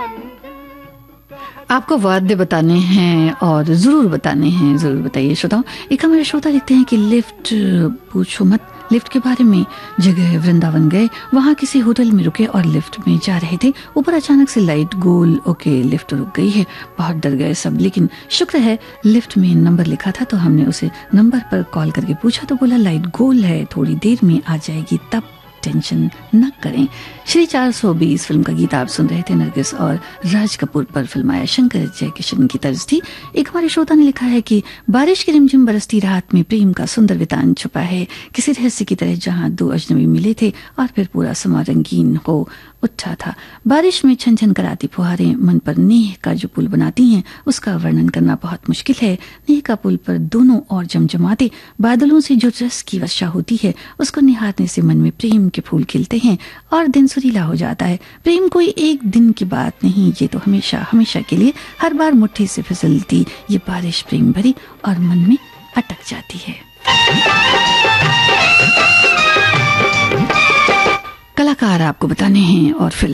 आपको वाद्य बताने हैं और जरूर बताने हैं, जरूर बताइए श्रोताओं। एक हमारे श्रोता लिखते हैं कि लिफ्ट पूछो मत, लिफ्ट के बारे में। जगह वृंदावन गए, वहां किसी होटल में रुके और लिफ्ट में जा रहे थे। ऊपर अचानक से लाइट गोल, ओके लिफ्ट रुक गई है। बहुत डर गए सब, लेकिन शुक्र है लिफ्ट में नंबर लिखा था तो हमने उसे नंबर पर कॉल करके पूछा तो बोला लाइट गोल है, थोड़ी देर में आ जाएगी, तब टेंशन न करें। श्री 420 फिल्म का गीत आप सुन रहे थे। नरगिस और राज कपूर पर फिल्माया शंकर जयकिशन की तर्ज थी। एक हमारे श्रोता ने लिखा है कि बारिश की रिमझिम बरसती रात में प्रेम का सुंदर वितान छुपा है, किसी रहस्य की तरह जहां दो अजनबी मिले थे और फिर पूरा समा रंगीन हो उठा था। बारिश में छन छन कराती फुहारें मन पर नेह का जो पुल बनाती हैं उसका वर्णन करना बहुत मुश्किल है। नेह का पुल पर दोनों और जमजमाते बादलों से जो रस की वर्षा होती है उसको निहारने से मन में प्रेम के फूल खिलते हैं और दिन सुरीला हो जाता है। प्रेम कोई एक दिन की बात नहीं, ये तो हमेशा हमेशा के लिए हर बार मुट्ठी से फिसलती ये बारिश प्रेम भरी और मन में अटक जाती है। कलाकार आपको बताने हैं और फिल्म